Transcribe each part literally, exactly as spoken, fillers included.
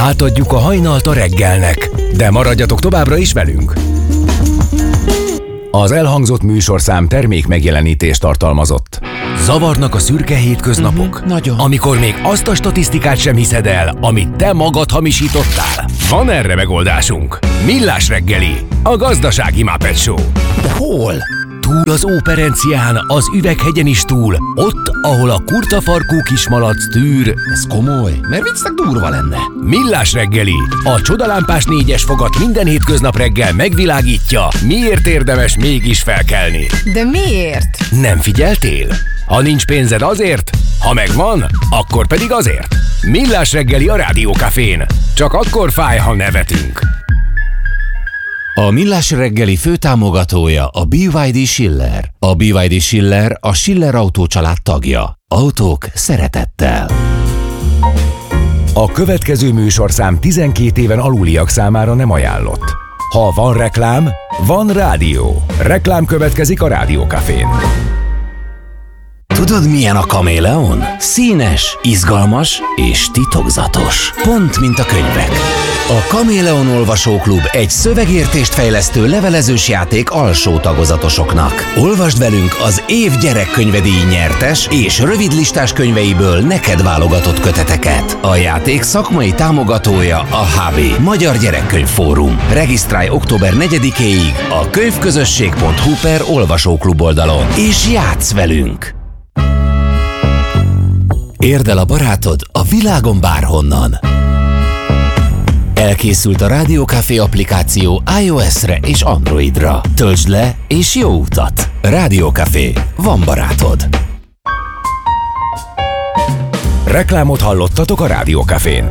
Átadjuk a hajnalt a reggelnek, de maradjatok továbbra is velünk. Az elhangzott műsorszám termék megjelenítést tartalmazott. Zavarnak a szürke hétköznapok, uh-huh, nagyon. Amikor még azt a statisztikát sem hiszed el, amit te magad hamisítottál. Van erre megoldásunk. Millás reggeli, a gazdasági Muppet Show. De hol? Túl az Óperencián, az Üveghegyen is túl, ott, ahol a kurtafarkú kismalac tűr. Ez komoly, mert viccnek durva lenne. Millás reggeli, a csodalámpás négyes fogat minden hétköznap reggel megvilágítja, miért érdemes mégis felkelni. De miért? Nem figyeltél? Ha nincs pénzed azért, ha megvan, akkor pedig azért. Millás reggeli a Rádiókafén. Csak akkor fáj, ha nevetünk. A Millás reggeli főtámogatója a bé vé dé Schiller. A bé vé dé Schiller a Schiller Autó család tagja. Autók szeretettel. A következő műsorszám tizenkét éven aluliak számára nem ajánlott. Ha van reklám, van rádió. Reklám következik a Rádiókafén. Tudod, milyen a kaméleon? Színes, izgalmas és titokzatos. Pont, mint a könyvek. A Kaméleon Olvasóklub egy szövegértést fejlesztő levelezős játék alsó tagozatosoknak. Olvasd velünk az év gyerekkönyvedíj nyertes és rövidlistás könyveiből neked válogatott köteteket. A játék szakmai támogatója a há bé, Magyar Gyerekkönyv Fórum. Regisztrálj október negyedikéig a könyvközösség pont hu per olvasóklub oldalon, és játsz velünk! Érd el a barátod a világon bárhonnan. Elkészült a Rádiókafé applikáció iOS-re és Androidra. Töltsd le és jó utat! Rádiókafé. Van barátod. Reklámot hallottatok a Rádiókafén.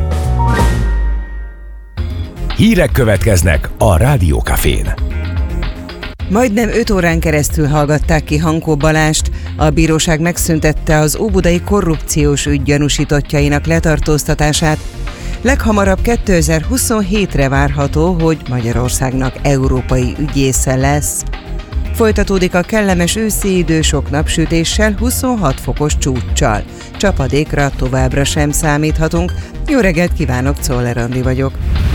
Hírek következnek a Rádiókafén. Majdnem öt órán keresztül hallgatták ki Hankó Balást. A bíróság megszüntette az óbudai korrupciós ügy gyanúsítottjainak letartóztatását. Leghamarabb kétezer-huszonhétre várható, hogy Magyarországnak európai ügyésze lesz. Folytatódik a kellemes őszi idő sok napsütéssel, huszonhat fokos csúccsal. Csapadékra továbbra sem számíthatunk. Jó reggelt kívánok, Czoller Andi vagyok.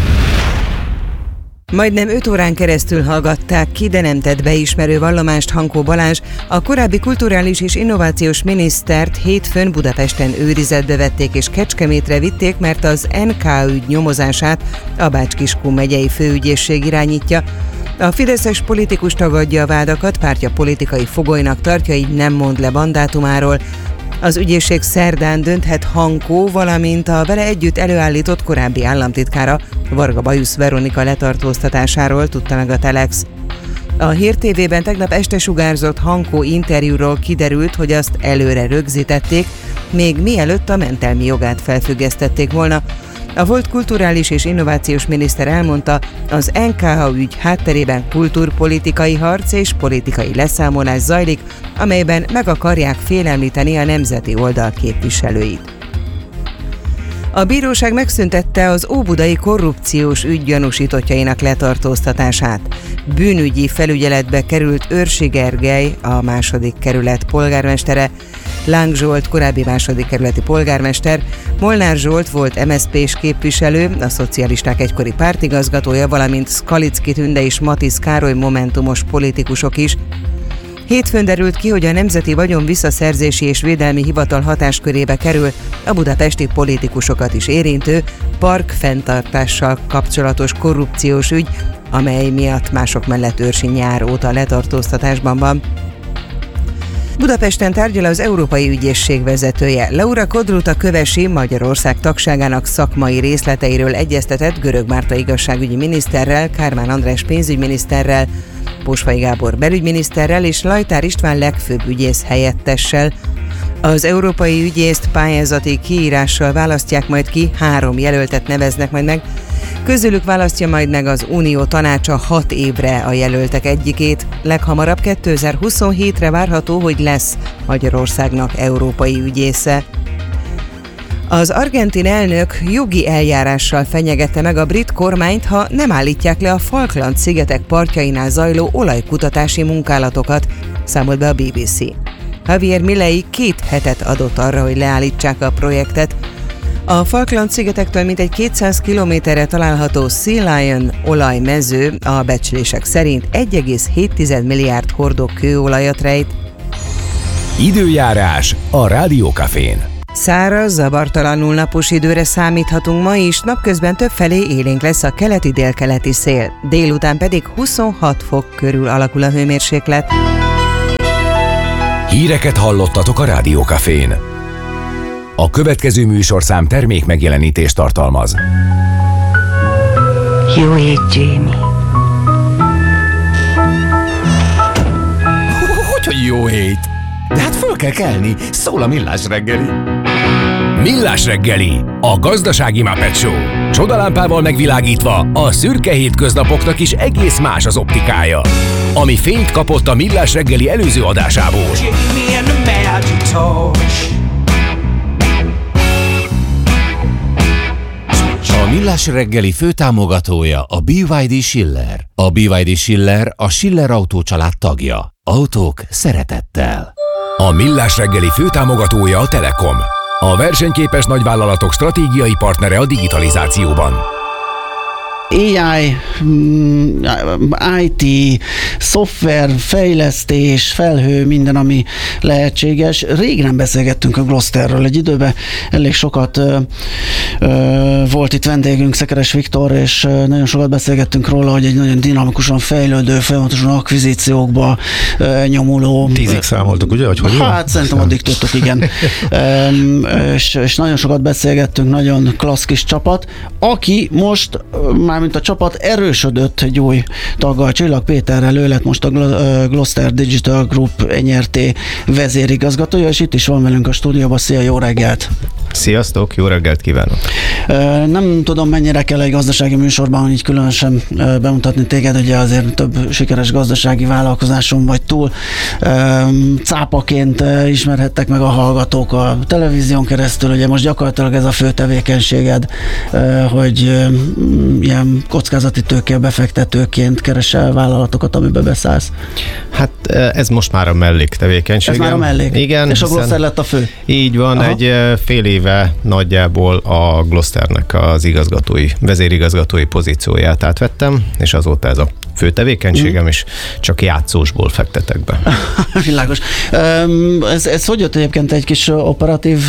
Majdnem öt órán keresztül hallgatták ki, de nem tett beismerő vallomást Hankó Balázs. A korábbi kulturális és innovációs minisztert hétfőn Budapesten őrizetbe vették és Kecskemétre vitték, mert az en ká ügy nyomozását a Bács-Kiskun megyei főügyészség irányítja. A fideszes politikus tagadja a vádakat, pártja politikai fogolynak tartja, így nem mond le mandátumáról. Az ügyészség szerdán dönthet Hankó, valamint a vele együtt előállított korábbi államtitkára, Varga Bajusz Veronika letartóztatásáról, tudta meg a Telex. A Hír té vében tegnap este sugárzott Hankó interjúról kiderült, hogy azt előre rögzítették, még mielőtt a mentelmi jogát felfüggesztették volna. A volt kulturális és innovációs miniszter elmondta, az en ká há ügy hátterében kultúrpolitikai harc és politikai leszámolás zajlik, amelyben meg akarják félemlíteni a nemzeti oldal képviselőit. A bíróság megszüntette az óbudai korrupciós ügy gyanúsítottjainak letartóztatását. Bűnügyi felügyeletbe került Őrsi Gergely, a második kerület polgármestere, Láng Zsolt korábbi második kerületi polgármester, Molnár Zsolt volt em es zé pés képviselő, a szocialisták egykori pártigazgatója, valamint Skalicki Tünde és Matisz Károly momentumos politikusok is. Hétfőn derült ki, hogy a Nemzeti Vagyon Visszaszerzési és Védelmi Hivatal hatáskörébe kerül a budapesti politikusokat is érintő parkfenntartással kapcsolatos korrupciós ügy, amely miatt mások mellett Őrsi nyár óta letartóztatásban van. Budapesten tárgyal az Európai Ügyészség vezetője. Laura Kodruta Kövesi Magyarország tagságának szakmai részleteiről egyeztetett Görög Márta igazságügyi miniszterrel, Kármán András pénzügyminiszterrel, Posvay Gábor belügyminiszterrel és Lajtár István legfőbb ügyész helyettessel. Az európai ügyészt pályázati kiírással választják majd ki, három jelöltet neveznek majd meg. Közülük választja majd meg az Unió tanácsa hat évre a jelöltek egyikét. Leghamarabb kétezer-huszonhétre várható, hogy lesz Magyarországnak európai ügyésze. Az argentin elnök jogi eljárással fenyegette meg a brit kormányt, ha nem állítják le a Falkland-szigetek partjainál zajló olajkutatási munkálatokat, számolt be a bé bé cé. Javier Milei két hetet adott arra, hogy leállítsák a projektet. A Falkland-szigetektől mintegy kétszáz kilométerre található Sea Lion olajmező a becslések szerint egy egész hét milliárd hordó kőolajat rejt. Időjárás a Rádiókafén. Száraz, zavartalanul napos időre számíthatunk ma is, napközben többfelé élénk lesz a keleti-délkeleti szél, délután pedig huszonhat fok körül alakul a hőmérséklet. Híreket hallottatok a Rádiókafén. A következő műsorszám termék megjelenítést tartalmaz. Jó ég, Jamie. Hogy jó hét! De hát föl kell kelni, szól a Millás reggeli. Millás reggeli, a gazdasági Muppet Show. Csodalámpával megvilágítva a szürke hétköznapoknak is egész más az optikája. Ami fényt kapott a Millás reggeli előző adásából. A Millás reggeli főtámogatója a bé vé dé Schiller. A bé vé dé Schiller a Schiller Autó család tagja. Autók szeretettel. A Millás reggeli főtámogatója a Telekom. A versenyképes nagyvállalatok stratégiai partnere a digitalizációban. á i, i té, szoftver, fejlesztés, felhő, minden, ami lehetséges. Rég nem beszélgettünk a Glosterről. Egy időben elég sokat ö, ö, volt itt vendégünk, Szekeres Viktor, és nagyon sokat beszélgettünk róla, hogy egy nagyon dinamikusan fejlődő, folyamatosan akvizíciókba ö, nyomuló. Tízig számoltuk, ugye? Hogy hogy hát szerintem addig tudtuk, igen. ö, és, és nagyon sokat beszélgettünk, nagyon klassz kis csapat, aki most már mint a csapat erősödött egy új taggal, Csillag Péterrel, ő lett most a Gloster Digital Group en er té vezérigazgatója, és itt is van velünk a stúdióban. Szia, jó reggelt! Sziasztok, jó reggelt kívánok! Nem tudom, mennyire kell egy gazdasági műsorban, hogy így különösen bemutatni téged, ugye azért több sikeres gazdasági vállalkozáson vagy túl. Cápaként ismerhettek meg a hallgatók a televízión keresztül, ugye most gyakorlatilag ez a fő tevékenységed, hogy ilyen kockázati tőke befektetőként keresel vállalatokat, amiben beszállsz. Hát ez most már a mellék tevékenységem. Ez már a mellék? Igen. És a Gloster lett a fő? Így van. Aha. Egy fél éve nagyjából a Glosternek az igazgatói, vezérigazgatói pozícióját átvettem, és azóta ez a fő tevékenységem, mm. és csak játszósból fektetek be. Világos. Ez, ez hogy jött egyébként, egy kis operatív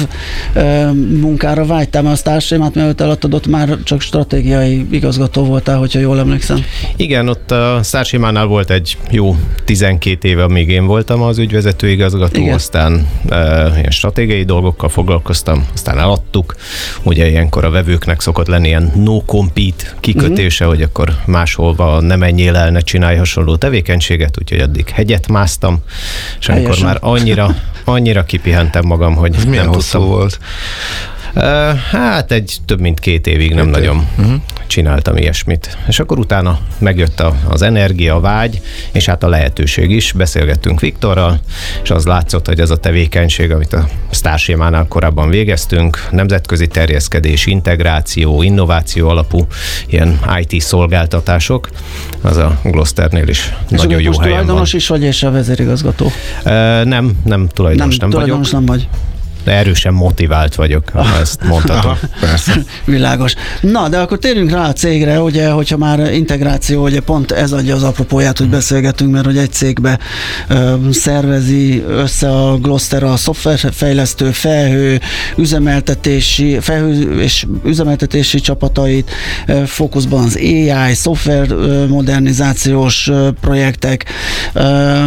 munkára vágytál, mert a sztársémát mielőtt eladtad, ott már csak stratégiai igazgató voltál, hogyha jól emlékszem. Igen, ott a sztársémánál volt egy jó tizenkét éve, amíg én voltam az ügyvezető igazgató, igen. Aztán e, ilyen stratégiai dolgokkal foglalkoztam, aztán eladtuk. Ugye ilyenkor a vevőknek szokott lenni ilyen no-compete kikötése, uh-huh. hogy akkor máshol ne menjél el, ne csinálj hasonló tevékenységet, úgyhogy addig hegyet másztam, és amikor már annyira, annyira kipihentem magam, hogy ez nem tudtam. Volt? Uh, hát egy több mint két évig nem nagyon uh-huh. csináltam ilyesmit. És akkor utána megjött a, az energia, a vágy, és hát a lehetőség is. Beszélgettünk Viktorral, és az látszott, hogy ez a tevékenység, amit a sztársémánál korábban végeztünk, nemzetközi terjeszkedés, integráció, innováció alapú ilyen i té szolgáltatások, az a Glosternél is és nagyon jó helyen van. És tulajdonos is vagy, és a vezérigazgató? Uh, nem, nem tulajdonos nem, nem tulajdonos vagyok. Nem vagy. De erősen motivált vagyok, ha ezt mondhatom. Persze. Világos. Na, de akkor térjünk rá a cégre, ugye, hogyha már integráció, ugye pont ez adja az apropóját, hogy beszélgetünk, mert hogy egy cégbe ö, szervezi össze a Gloster a szoftverfejlesztő, felhő, üzemeltetési, felhő és üzemeltetési csapatait, ö, fókuszban az á i, szoftver ö, modernizációs ö, projektek. Ö,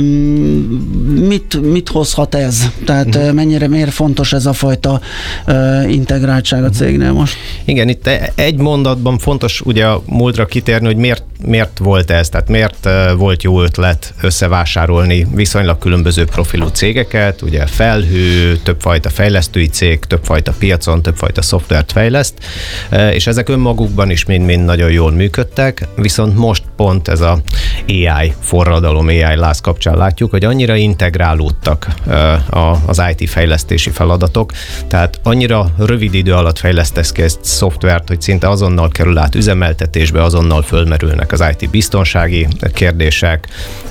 mit, mit hozhat ez? Tehát mm. mennyire, miért fontos ez a fajta uh, integráltság a cégnél most? Igen, itt egy mondatban fontos ugye a múltra kitérni, hogy miért, miért volt ez, tehát miért uh, volt jó ötlet összevásárolni viszonylag különböző profilú cégeket, ugye felhő, többfajta fejlesztői cég, többfajta piacon, többfajta szoftvert fejleszt, uh, és ezek önmagukban is mind-mind nagyon jól működtek, viszont most pont ez a á i forradalom, á i láz kapcsán látjuk, hogy annyira integrálódtak az i té fejlesztési feladatok, tehát annyira rövid idő alatt fejlesztesz ki ezt szoftvert, hogy szinte azonnal kerül át üzemeltetésbe, azonnal fölmerülnek az i té biztonsági kérdések,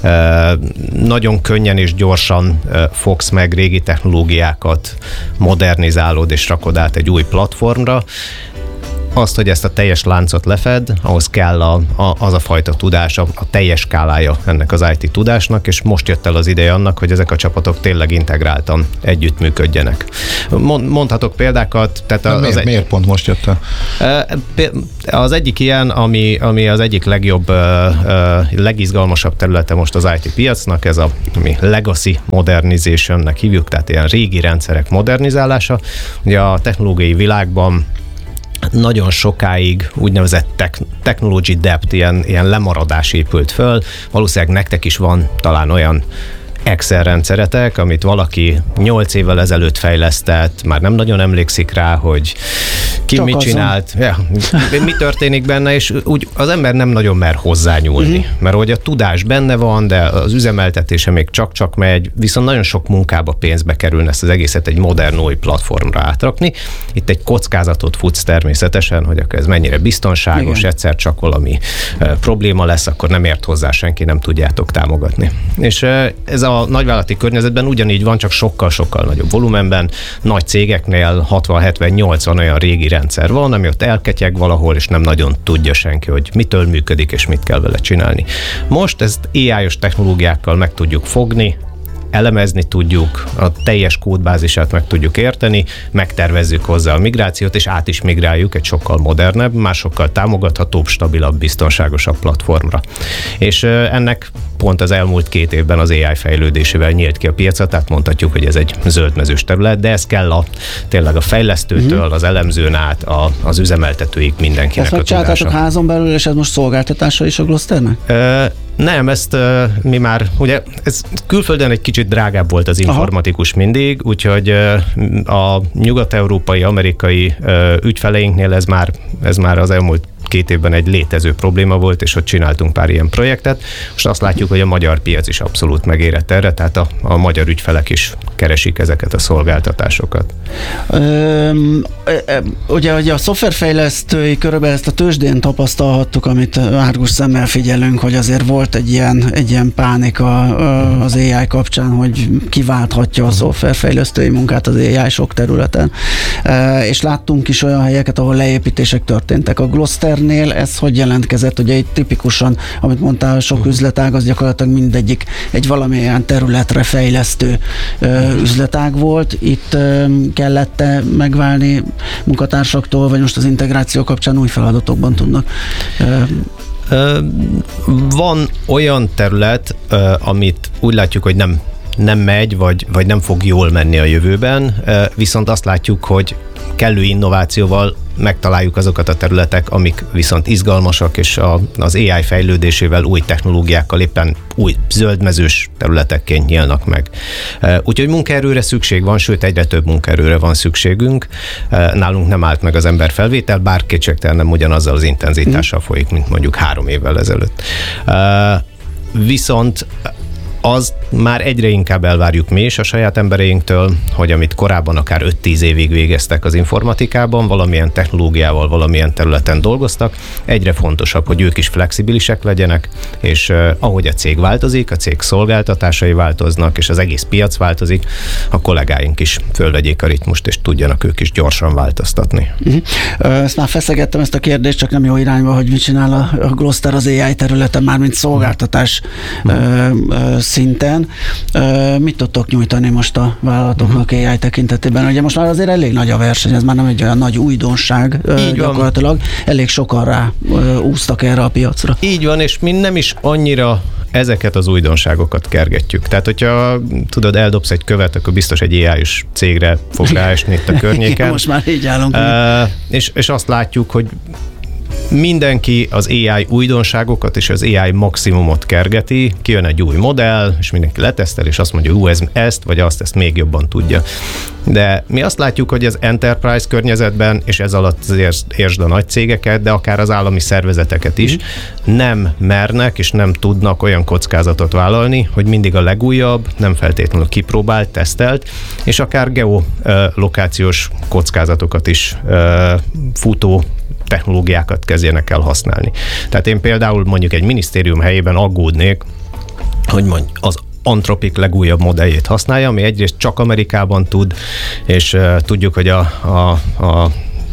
nagyon könnyen és gyorsan fogsz meg régi technológiákat, modernizálod és rakod át egy új platformra. Azt, hogy ezt a teljes láncot lefed, ahhoz kell a, a, az a fajta tudás, a, a teljes skálája ennek az i té tudásnak, és most jött el az ideje annak, hogy ezek a csapatok tényleg integráltan együttműködjenek. Mondhatok példákat. Tehát az miért, egy, miért pont most jött el? Az egyik ilyen, ami, ami az egyik legjobb, legizgalmasabb területe most az i té piacnak, ez a ami legacy modernization-nek hívjuk, tehát ilyen régi rendszerek modernizálása. Ugye a technológiai világban nagyon sokáig úgynevezett tech, technology debt, ilyen, ilyen lemaradás épült föl. Valószínűleg nektek is van talán olyan Excel rendszeretek, amit valaki nyolc évvel ezelőtt fejlesztett, már nem nagyon emlékszik rá, hogy ki Csak mit azon. csinált, ja, mi történik benne, és úgy az ember nem nagyon mer hozzányúlni, uh-huh. mert hogy a tudás benne van, de az üzemeltetése még csak-csak megy, viszont nagyon sok munkába, pénzbe kerülne ezt az egészet egy modern új platformra átrakni. Itt egy kockázatot futsz természetesen, hogy akkor ez mennyire biztonságos, igen. egyszer csak valami e, probléma lesz, akkor nem ért hozzá senki, nem tudjátok támogatni. És e, ez a a nagyvállalati környezetben ugyanígy van, csak sokkal-sokkal nagyobb volumenben. Nagy cégeknél hatvan hetven nyolcvan olyan régi rendszer van, ami ott elketyeg valahol, és nem nagyon tudja senki, hogy mitől működik, és mit kell vele csinálni. Most ezt á i-os technológiákkal meg tudjuk fogni, elemezni tudjuk, a teljes kódbázisát meg tudjuk érteni, megtervezzük hozzá a migrációt, és át is migráljuk egy sokkal modernebb, már sokkal támogathatóbb, stabilabb, biztonságosabb platformra. És ennek pont az elmúlt két évben az á i fejlődésével nyílt ki a piacra, tehát mondhatjuk, hogy ez egy zöldmezős terület, de ez kell a, tényleg a fejlesztőtől, uh-huh. az elemzőn át, a, az üzemeltetőig mindenkinek ezt a tudása. Ezt megcsináltátok házon belül, és ez most szolgáltatása is a Glosternek? Ö, nem, ezt uh, mi már, ugye ez külföldön egy kicsit drágább volt az informatikus Aha. mindig, úgyhogy uh, a nyugat-európai, amerikai uh, ügyfeleinknél ez már, ez már az elmúlt két évben egy létező probléma volt, és ott csináltunk pár ilyen projektet. Most azt látjuk, hogy a magyar piac is abszolút megérett erre, tehát a, a magyar ügyfelek is keresik ezeket a szolgáltatásokat. Ö, ugye, ugye a szoftverfejlesztői körülbelül ezt a tőzsdén tapasztalhattuk, amit árgus szemmel figyelünk, hogy azért volt egy ilyen, egy ilyen pánika az á i kapcsán, hogy kiválthatja a szoftverfejlesztői munkát az á i sok területen. És láttunk is olyan helyeket, ahol leépítések történtek. A Glosternél ez hogy jelentkezett? Ugye itt tipikusan, amit mondtál, sok üzletág, az gyakorlatilag mindegyik egy valamilyen területre fejlesztő ö, üzletág volt. Itt ö, kellett megválni munkatársaktól, vagy most az integráció kapcsán új feladatokban tudnak? Ö, Van olyan terület, amit úgy látjuk, hogy nem, nem megy, vagy, vagy nem fog jól menni a jövőben, viszont azt látjuk, hogy kellő innovációval megtaláljuk azokat a területek, amik viszont izgalmasak, és a, az á i fejlődésével, új technológiákkal éppen új zöldmezős területekként nyílnak meg. Úgyhogy munkaerőre szükség van, sőt egyre több munkaerőre van szükségünk. Nálunk nem állt meg az emberfelvétel, bár kétségtelen nem ugyanazzal az intenzitással folyik, mint mondjuk három évvel ezelőtt. Viszont az már egyre inkább elvárjuk mi is a saját embereinktől, hogy amit korábban akár öt-tíz évig végeztek az informatikában, valamilyen technológiával, valamilyen területen dolgoztak, egyre fontosabb, hogy ők is flexibilisek legyenek, és uh, ahogy a cég változik, a cég szolgáltatásai változnak, és az egész piac változik, a kollégáink is fölvegyék a ritmust, és tudjanak ők is gyorsan változtatni. Uh-huh. Ezt már feszegettem ezt a kérdést, csak nem jó irányba, hogy mit csinál a, a Gloster az á i területen, mármint szolgáltatás uh-huh. uh, szinten. Mit tudtok nyújtani most a vállalatoknak uh-huh. á i tekintetében? Ugye most már azért elég nagy a verseny, ez már nem egy olyan nagy újdonság Így gyakorlatilag. Van. Elég sokan rá úsztak erre a piacra. Így van, és mi nem is annyira ezeket az újdonságokat kergetjük. Tehát, hogyha tudod, eldobsz egy követ, akkor biztos egy á i-s cégre fog ráesni itt a környéken. Most már így állunk. Uh, és, és azt látjuk, hogy mindenki az á i újdonságokat és az á i maximumot kergeti, kijön egy új modell, és mindenki letesztel, és azt mondja, hogy ez, ezt vagy azt, ezt még jobban tudja. De mi azt látjuk, hogy az enterprise környezetben, és ez alatt azért értsd a nagy cégeket, de akár az állami szervezeteket is, mm. nem mernek és nem tudnak olyan kockázatot vállalni, hogy mindig a legújabb, nem feltétlenül kipróbált, tesztelt, és akár geolokációs kockázatokat is uh, futó technológiákat kezdjenek el használni. Tehát én például mondjuk egy minisztérium helyében aggódnék, hogy mondj, az Anthropic legújabb modelljét használja, ami egyrészt csak Amerikában tud, és uh, tudjuk, hogy a, a, a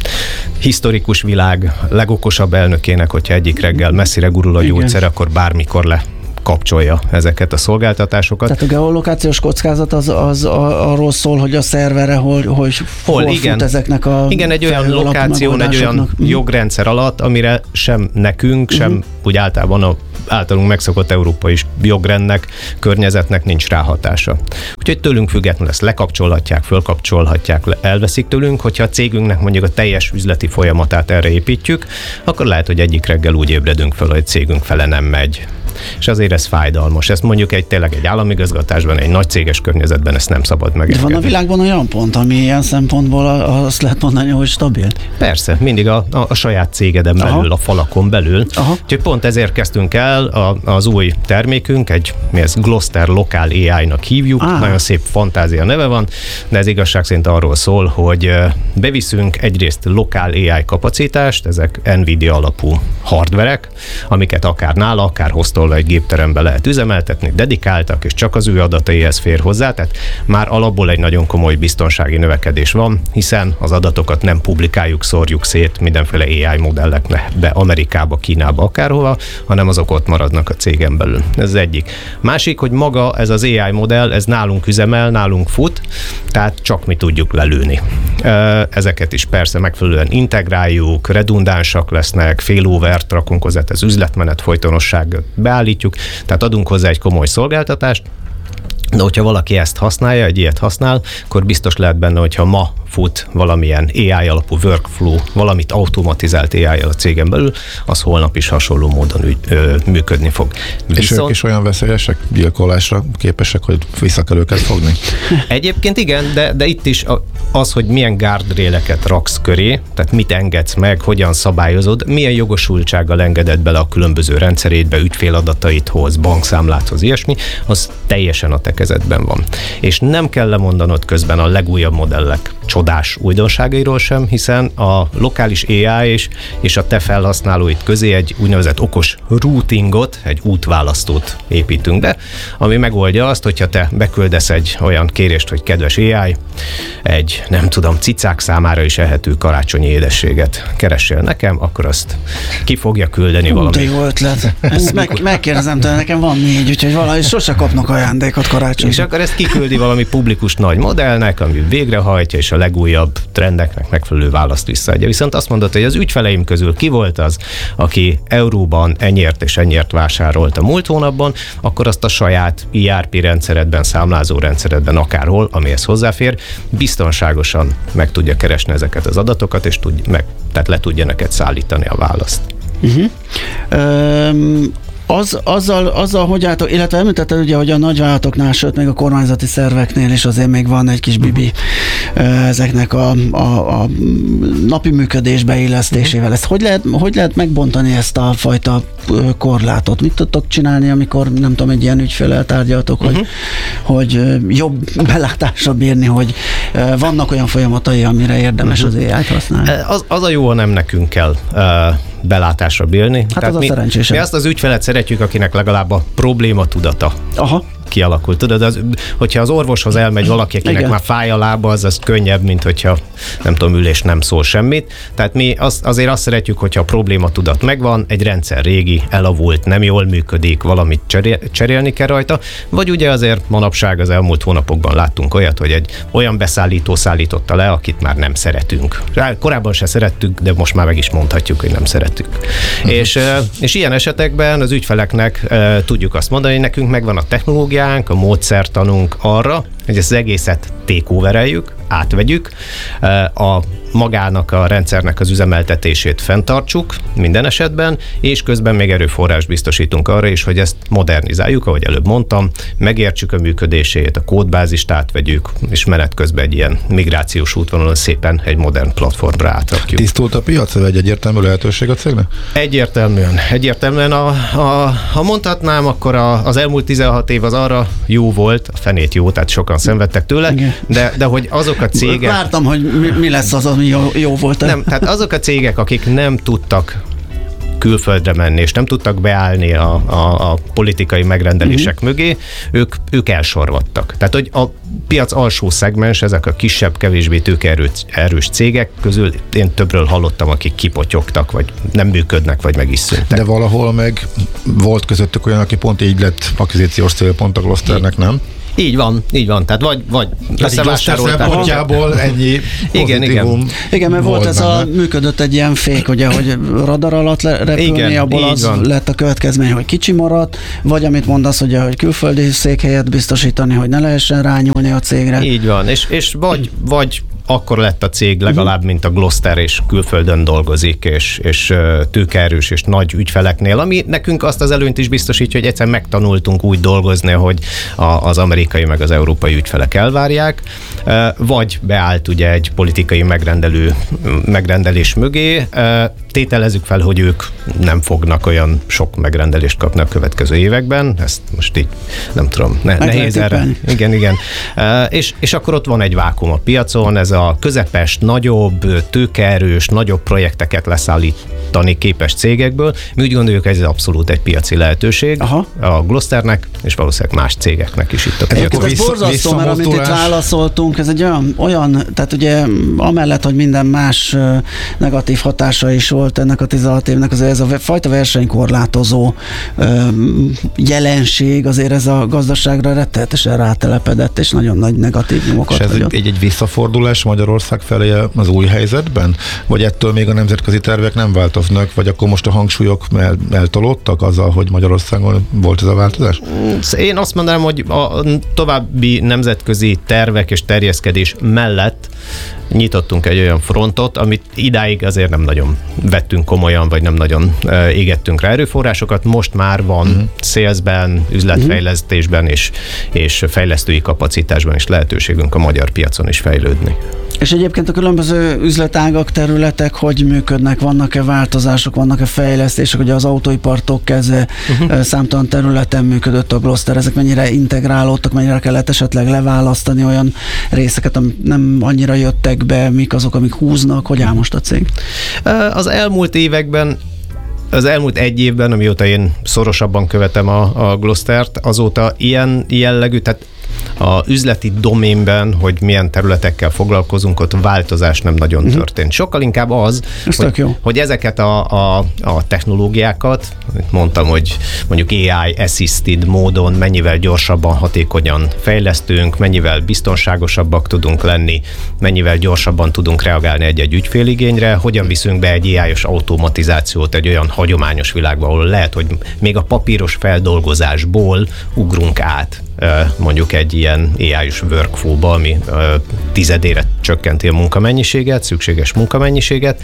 historikus világ legokosabb elnökének, hogyha egyik reggel messzire gurul a gyógyszer, akkor bármikor le kapcsolja ezeket a szolgáltatásokat. Tehát a geolokációs kockázat az, az arról szól, hogy a szervere hol, hogy hol, hol igen. fut ezeknek a igen, egy olyan lokáción, egy olyan jogrendszer alatt, amire sem nekünk, sem uh-huh. úgy általában a általunk megszokott európai jogrendnek, környezetnek nincs ráhatása. Úgyhogy tőlünk függetlenül ezt lekapcsolhatják, fölkapcsolhatják, elveszik tőlünk, hogyha a cégünknek mondjuk a teljes üzleti folyamatát erre építjük, akkor lehet, hogy egyik reggel úgy ébredünk fel, hogy a cégünk fele nem megy. És azért ez fájdalmas. Ezt mondjuk egy tényleg egy államigazgatásban, egy nagy céges környezetben ezt nem szabad megengedni. De van a világban olyan pont, ami ilyen szempontból azt lehet mondani, hogy stabil? Persze, mindig a, a, a saját cégeden belül, aha. a falakon belül. Aha. Úgyhogy pont ezért kezdtünk el a, az új termékünk, egy mi ez Gloster Local á i-nak hívjuk, ah. nagyon szép fantázia neve van, de ez igazság szerint arról szól, hogy beviszünk egyrészt lokál á i kapacitást, ezek Nvidia alapú hardverek, amiket akár nála, akár hoztolva egy gépterembe lehet üzemeltetni, dedikáltak, és csak az ő adataihez fér hozzá, tehát már alapból egy nagyon komoly biztonsági növekedés van, hiszen az adatokat nem publikáljuk, szórjuk szét mindenféle á i modellekbe, Amerikába, Kínába, akárhova, hanem azok ott maradnak a cégen belül. Ez az egyik. Másik, hogy maga ez az á i modell, ez nálunk üzemel, nálunk fut, tehát csak mi tudjuk lelőni. Ezeket is persze megfelelően integráljuk, redundánsak lesznek, failovert rakunk hozzá, ez üzletmenet folytonosság beállítjuk, tehát adunk hozzá egy komoly szolgáltatást, de hogyha valaki ezt használja, egy ilyet használ, akkor biztos lehet benne, hogyha ma fut valamilyen á i alapú workflow, valamit automatizált á i a cégen belül, az holnap is hasonló módon ügy, ö, működni fog. És Viszont... ők is olyan veszélyesek, gyilkolásra képesek, hogy vissza kell őket fogni? Egyébként igen, de, de itt is az, hogy milyen guardraileket raksz köré, tehát mit engedsz meg, hogyan szabályozod, milyen jogosultsággal engeded bele a különböző rendszerétbe, ügyféladataidhoz, bankszámláthoz, ilyesmi, az teljesen a te kezedben van. És nem kell lemondanod közben a legújabb modellek csodás újdonságairól sem, hiszen a lokális á i és, és a te felhasználóid közé egy úgynevezett okos routingot, egy útválasztót építünk be, ami megoldja azt, hogyha te beküldesz egy olyan kérést, hogy kedves á i, egy, nem tudom, cicák számára is ehető karácsonyi édességet keressél nekem, akkor azt ki fogja küldeni valami. De jó ötlet. Ezt meg, megkérdezem tőle, nekem van négy, úgyhogy valahogy sose kapnak ajándékot karácsonyra. És akkor ezt kiküldi valami publikus nagy modellnek, ami végrehajtja, és a legújabb trendeknek megfelelő választ visszaadja. Viszont azt mondod, hogy az ügyfeleim közül ki volt az, aki euróban ennyért és ennyért vásárolt a múlt hónapban, akkor azt a saját i er pé rendszeredben, számlázó rendszeredben, akárhol, amihez hozzáfér, biztonságosan meg tudja keresni ezeket az adatokat, és tud, meg, tehát le tudja neked szállítani a választ. Uh-huh. Um... Az, azzal, azzal, hogy álltok, illetve említetted ugye, hogy a nagyvállalatoknál, sőt még a kormányzati szerveknél is azért még van egy kis bibi uh-huh. ezeknek a, a, a napi működés beillesztésével. Ezt hogy lehet, hogy lehet megbontani ezt a fajta korlátot? Mit tudtok csinálni, amikor nem tudom, egy ilyen ügyféllel tárgyaltok, uh-huh. hogy, hogy jobb belátásra bírni, hogy vannak olyan folyamatai, amire érdemes uh-huh. az á i-t használni? Az, az a jó, ha nem nekünk kell uh, belátásra bírni. Hát tehát az mi, a szerencsésebb. Mi azt az ügyfelet szeretjük, akinek legalább a probléma tudata. Aha. kialakult. Tudod, az, hogyha az orvoshoz elmegy valaki, akinek igen. már fáj a lába, az, az könnyebb, mint hogyha nem tudom, ülés nem szól semmit. Tehát mi az, azért azt szeretjük, hogyha a probléma tudat megvan, egy rendszer régi, elavult, nem jól működik, valamit cserél, cserélni kell rajta, vagy ugye azért manapság az elmúlt hónapokban láttunk olyat, hogy egy olyan beszállító szállította le, akit már nem szeretünk. Korábban se szerettük, de most már meg is mondhatjuk, hogy nem szeretünk. Uh-huh. És, és ilyen esetekben az ügyfeleknek tudjuk azt mondani, hogy nekünk megvan a technológia, a módszertanunk arra, hogy ezt az egészet takeovereljük, átvegyük, a magának a rendszernek az üzemeltetését fenntartsuk minden esetben, és közben még erőforrás biztosítunk arra is, hogy ezt modernizáljuk, ahogy előbb mondtam, megértsük a működését, a kódbázist átvegyük, és menet közben egy ilyen migrációs útvonalon szépen egy modern platformra átrakjuk. Tisztult a piac, vagy egy egyértelmű lehetőség a cégnek? Egyértelműen. Egyértelműen, a, a, ha mondhatnám, akkor a, az elmúlt tizenhat év az arra jó volt, a fenét jó, tehát sokan szenvedtek tőle, de, de hogy azok a cégek... Vártam, hogy mi, mi lesz az, ami jó, jó volt. Nem, tehát azok a cégek, akik nem tudtak külföldre menni, és nem tudtak beállni a, a, a politikai megrendelések uh-huh. mögé, ők, ők elsorvadtak. Tehát, hogy a piac alsó szegmens, ezek a kisebb, kevésbé tőkeerős erős cégek közül én többről hallottam, akik kipotyogtak, vagy nem működnek, vagy meg is szűntek. De valahol meg volt közöttük olyan, aki pont így lett akvizíciós célpont a Glosternek, nem? Így van, így van. Tehát vagy, vagy összevásárolták. ennyi igen, igen. Igen, mert volt ez benne. A működött egy ilyen fék, ugye, hogy radar alatt repülni, igen, abból az van. Lett a következmény, hogy kicsi maradt, vagy amit mondasz, ugye, hogy külföldi székhelyet biztosítani, hogy ne lehessen rányúlni a cégre. Így van, és, és vagy, vagy akkor lett a cég legalább, mint a Gloster, és külföldön dolgozik, és, és tőkeerős, és nagy ügyfeleknél, ami nekünk azt az előnyt is biztosítja, hogy egyszer megtanultunk úgy dolgozni, hogy a, az amerikai meg az európai ügyfelek elvárják, vagy beállt ugye egy politikai megrendelő, megrendelés mögé. Tételezzük fel, hogy ők nem fognak olyan sok megrendelést kapni a következő években, ezt most így nem tudom, ne, nehéz erre. Igen, igen. És, és akkor ott van egy vákum a piacon, ez a közepes, nagyobb, tőkeerős, nagyobb projekteket leszállítani képes cégekből. Mi úgy gondoljuk, hogy ez abszolút egy piaci lehetőség. Aha. A Glosternek, és valószínűleg más cégeknek is itt a piacon. Ez borzasztó, mert amit itt válaszoltunk, ez egy olyan, olyan, tehát ugye amellett, hogy minden más negatív hatása is volt ennek a tizenhat évnek, azért ez a fajta versenykorlátozó jelenség, azért ez a gazdaságra rettenetesen rátelepedett, és nagyon nagy negatív nyomokat. És ez egy, egy visszafordulás Magyarország felé az új helyzetben? Vagy ettől még a nemzetközi tervek nem változnak? Vagy akkor most a hangsúlyok el, eltolódtak azzal, hogy Magyarországon volt ez a változás? Én azt mondanám, hogy a további nemzetközi tervek és terjeszkedés mellett nyitottunk egy olyan frontot, amit idáig azért nem nagyon vettünk komolyan, vagy nem nagyon uh, égettünk rá erőforrásokat. Most már van uh-huh. salesben, üzletfejlesztésben és, és fejlesztői kapacitásban is lehetőségünk a magyar piacon is fejlődni. És egyébként a különböző üzletágak, területek hogy működnek? Vannak-e változások, vannak-e fejlesztések? Ugye az autóipartól kezdve uh-huh. számtalan területen működött a Gloster, ezek mennyire integrálódtak, mennyire kellett esetleg leválasztani olyan részeket, amik nem annyira jöttek be, mik azok, amik húznak, hogy áll most a cég? Az elmúlt években Az elmúlt egy évben, amióta én szorosabban követem a, a Glostert, azóta ilyen jellegű, tehát a üzleti doménben, hogy milyen területekkel foglalkozunk, ott változás nem nagyon uh-huh. történt. Sokkal inkább az, hogy, hogy ezeket a, a, a technológiákat, mondtam, hogy mondjuk á i assisted módon mennyivel gyorsabban, hatékonyan fejlesztünk, mennyivel biztonságosabbak tudunk lenni, mennyivel gyorsabban tudunk reagálni egy-egy ügyféligényre, hogyan viszünk be egy á i-os automatizációt egy olyan hagyományos világba, ahol lehet, hogy még a papíros feldolgozásból ugrunk át mondjuk egy ilyen á i-os workflow-ba, ami tizedére csökkenti a munkamennyiséget, szükséges munkamennyiséget.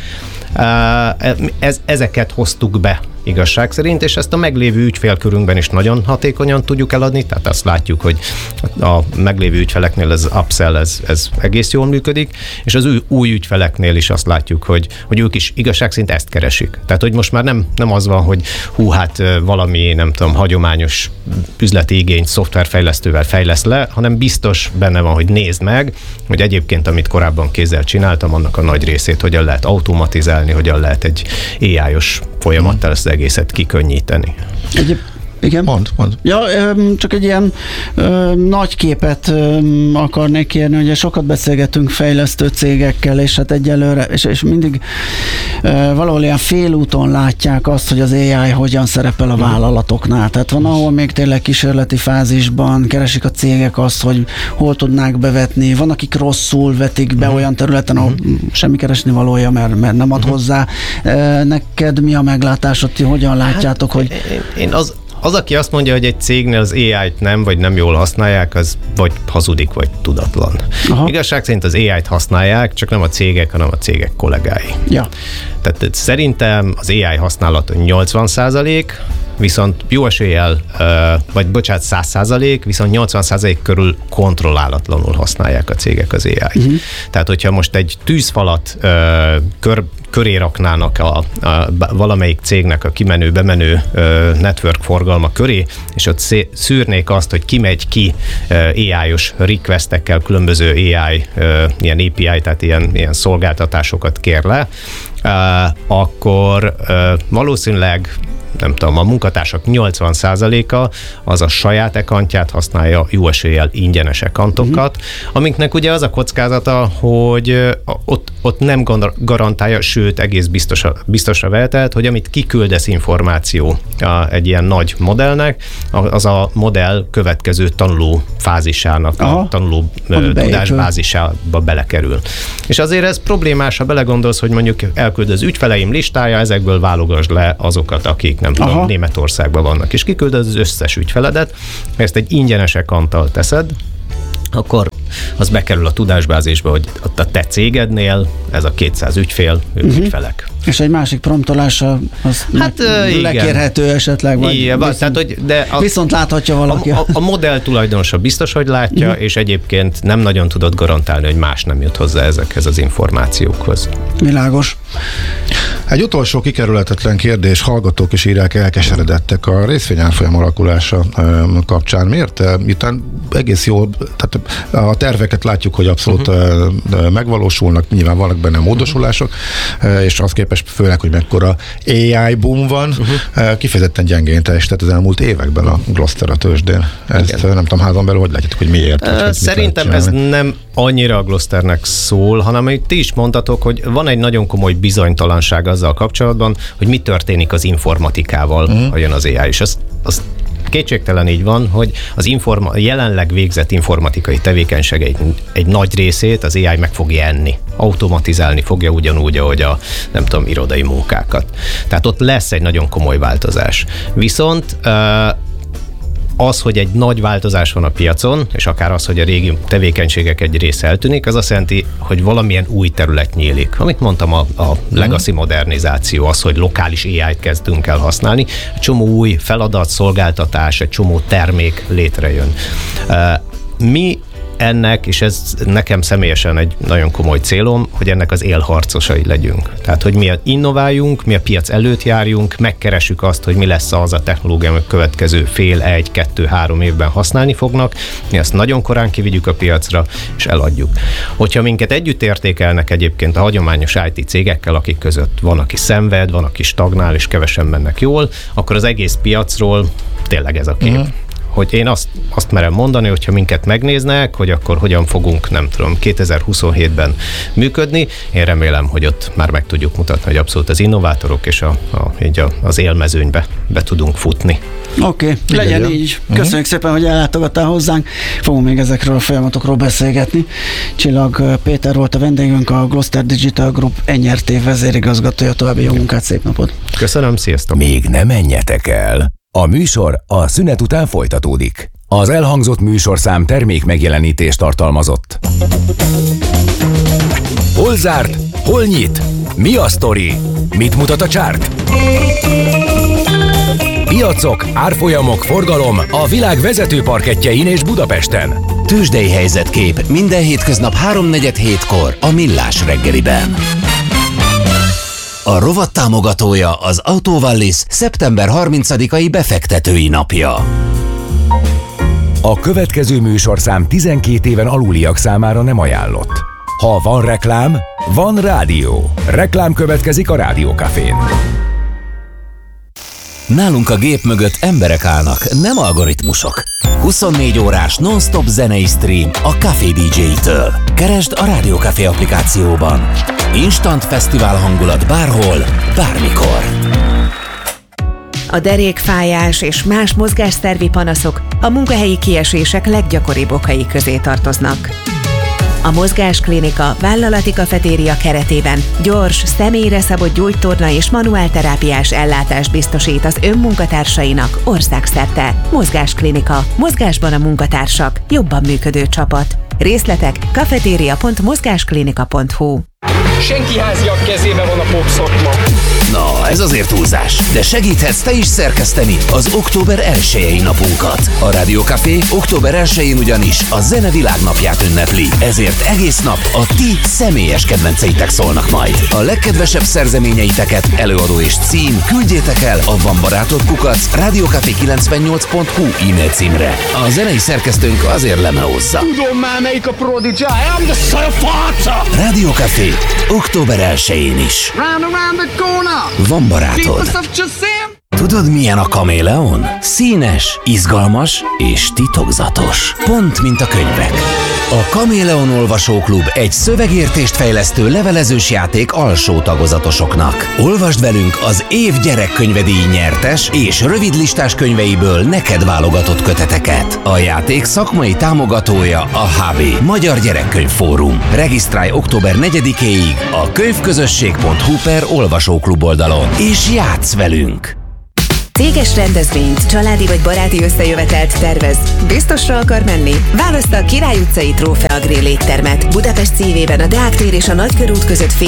Ez, ezeket hoztuk be igazság szerint, és ezt a meglévő ügyfélkörünkben is nagyon hatékonyan tudjuk eladni, tehát azt látjuk, hogy a meglévő ügyfeleknél ez upsell, ez, ez egész jól működik, és az új, új ügyfeleknél is azt látjuk, hogy, hogy ők is igazság szerint ezt keresik. Tehát, hogy most már nem, nem az van, hogy hú, hát valami, nem tudom, hagyományos üzleti igényt szoftverfejlesztővel fejlesz le, hanem biztos benne van, hogy nézd meg, hogy egyébként, amit korábban kézzel csináltam, annak a nagy részét hogyan lehet automatizálni, hogyan lehet egy á i-os folyamattal ezt egészet kikönnyíteni. Egyéb, igen? Mond, mond. Ja, csak egy ilyen ö, nagy képet ö, akarnék kérni, ugye sokat beszélgetünk fejlesztő cégekkel, és hát egyelőre, és, és mindig ö, valahol ilyen félúton látják azt, hogy az á i hogyan szerepel a vállalatoknál. Tehát van, ahol még tényleg kísérleti fázisban keresik a cégek azt, hogy hol tudnák bevetni, van, akik rosszul vetik be olyan területen, ahol semmi keresni valója, mert, mert nem ad hozzá. Neked mi a meglátásod, ti hogyan látjátok, hát, hogy... Én az az, aki azt mondja, hogy egy cégnél az á í-t nem, vagy nem jól használják, az vagy hazudik, vagy tudatlan. Aha. Igazság szerint az á í-t használják, csak nem a cégek, hanem a cégek kollégái. Ja. Tehát szerintem az á í használat nyolcvan százalék, viszont jó eséllyel, vagy bocsánat, száz százalék, viszont nyolcvan százalék körül kontrollálatlanul használják a cégek az á í-t. Uh-huh. Tehát, hogyha most egy tűzfalat kör, köré raknának a, a, valamelyik cégnek a kimenő-bemenő network forgalma köré, és ott szűrnék azt, hogy ki megy ki á í-os requestekkel különböző á í, ilyen á pé í, tehát ilyen, ilyen szolgáltatásokat kér le, akkor valószínűleg nem tudom, a munkatársak nyolcvan százaléka az a saját accountját használja, jó eséllyel ingyenes accountokat, uh-huh. amiknek ugye az a kockázata, hogy ott, ott nem garantálja, sőt egész biztosra, biztosra vehetett, hogy amit kiküldesz információ egy ilyen nagy modellnek, az a modell következő tanuló fázisának, Aha. a tanuló tudásbázisába belekerül. És azért ez problémás, ha belegondolsz, hogy mondjuk elküld az ügyfeleim listája, ezekből válogasd le azokat, akik nem tudom, Aha. Németországban vannak, és kiküldöd az összes ügyfeledet, ezt egy ingyenes accounttal teszed, akkor az bekerül a tudásbázisba, hogy ott a te cégednél ez a kétszáz ügyfél, ők uh-huh. ügyfelek. És egy másik promptolása az hát, le- lekérhető esetleg, vagy igen, viszont, tehát, hogy de a, viszont láthatja valaki. A, a, a modell tulajdonosa biztos, hogy látja, uh-huh. és egyébként nem nagyon tudod garantálni, hogy más nem jut hozzá ezekhez az információkhoz. Világos. Egy utolsó kikerülhetetlen kérdés, hallgatók is írják, elkeseredettek a részvényárfolyam alakulása kapcsán. Miért? Itt egész jó, tehát a terveket látjuk, hogy abszolút uh-huh. megvalósulnak, nyilván vannak benne módosulások, uh-huh. és az képest főleg, hogy mekkora á í boom van, uh-huh. kifejezetten gyengén teljesített az elmúlt években a Gloster a tőzsdén. Ezt Igen. nem tudom, házon belül, hogy látjátok, hogy miért? Uh, szerintem ez nem annyira a Glosternek szól, hanem hogy ti is mondtatok, hogy van egy nagyon komoly bizonytalanság azzal kapcsolatban, hogy mi történik az informatikával, uh-huh. ha jön az á í, és az, az kétségtelen így van, hogy az informa- jelenleg végzett informatikai tevékenység egy, egy nagy részét az á í meg fogja enni. Automatizálni fogja ugyanúgy, ahogy a nem tudom, irodai munkákat. Tehát ott lesz egy nagyon komoly változás. Viszont uh, az, hogy egy nagy változás van a piacon, és akár az, hogy a régi tevékenységek egy része eltűnik, az azt jelenti, hogy valamilyen új terület nyílik. Amit mondtam, a, a legacy modernizáció, az, hogy lokális á í-t kezdünk el használni, egy csomó új feladat, szolgáltatás, egy csomó termék létrejön. Mi ennek, és ez nekem személyesen egy nagyon komoly célom, hogy ennek az élharcosai legyünk. Tehát, hogy mi innováljunk, mi a piac előtt járjunk, megkeressük azt, hogy mi lesz az a technológia, ami következő fél, egy, kettő, három évben használni fognak, mi ezt nagyon korán kivigyük a piacra, és eladjuk. Hogyha minket együtt értékelnek egyébként a hagyományos í té cégekkel, akik között van, aki szenved, van, aki stagnál, és kevesen mennek jól, akkor az egész piacról tényleg ez a kép. Uh-huh. Hogy én azt, azt merem mondani, hogyha minket megnéznek, hogy akkor hogyan fogunk, nem tudom, kétezer-huszonhétben működni. Én remélem, hogy ott már meg tudjuk mutatni, hogy abszolút az innovátorok és a, a, így a, az élmezőnybe be tudunk futni. Oké, okay, legyen Igen, így. Köszönjük uh-huh. szépen, hogy ellátogattál hozzánk. Fogunk még ezekről a folyamatokról beszélgetni. Csillag Péter volt a vendégünk, a Gloster Digital Group en er té vezérigazgatója. További jó munkát, szép napot! Köszönöm, sziasztok! Még ne menjetek el! A műsor a szünet után folytatódik. Az elhangzott műsorszám termék megjelenítést tartalmazott. Hol zárt? Hol nyit? Mi a sztori? Mit mutat a csárt? Piacok, árfolyamok, forgalom a világ vezető parkettjein és Budapesten. Tőzsdei helyzetkép minden hétköznap háromnegyed hétkor a Millás reggeliben. A rovat támogatója az Autovallis szeptember harmincadikai befektetői napja. A következő műsorszám tizenkét éven aluliak számára nem ajánlott. Ha van reklám, van rádió. Reklám következik a Rádiókafén. Nálunk a gép mögött emberek állnak, nem algoritmusok. huszonnégy órás non-stop zenei stream a Café dé dzsé-től. Keresd a Rádiókafé applikációban. Instant fesztivál hangulat bárhol, bármikor. A derékfájás és más mozgásszervi panaszok a munkahelyi kiesések leggyakoribb okai közé tartoznak. A Mozgásklinika vállalati kafetéria keretében gyors, személyre szabott gyógytorna és manuálterápiás ellátást biztosít az önmunkatársainak országszerte. Mozgásklinika. Mozgásban a munkatársak. Jobban működő csapat. Részletek kafetéria pont mozgásklinika pont hu. Senki háziak kezében van a popszakma. Na, ez azért túlzás, de segíthetsz te is szerkeszteni az október elsejei napunkat. A Rádió Café október elsején ugyanis a Zene Világnapját ünnepli, ezért egész nap a ti személyes kedvenceitek szólnak majd. A legkedvesebb szerzeményeiteket, előadó és cím küldjétek el a Van Barátod kukac rádiókafé kilencvennyolc pont hu e-mail címre. A zenei szerkesztőnk azért lemeózza. Tudom már melyik a Prodigy, I am the son of Father! Rádió Café október elsején is. Round around the corner! Van Barátod. Tudod, milyen a kaméleon? Színes, izgalmas és titokzatos. Pont, mint a könyvek. A Kaméleon Olvasóklub egy szövegértést fejlesztő levelezős játék alsó tagozatosoknak. Olvasd velünk az év gyerekkönyvedíj nyertes és rövidlistás könyveiből neked válogatott köteteket. A játék szakmai támogatója a há bé, Magyar Gyerekkönyv Fórum. Regisztrálj október negyedikéig a könyvközösség pont hu per olvasóklub oldalon, és játsz velünk! Céges rendezvényt, családi vagy baráti összejövetelt tervez. Biztosra akar menni? Válaszd a Király utcai Trófea Grill éttermet. Budapest szívében a Deák tér és a Nagykörút között fél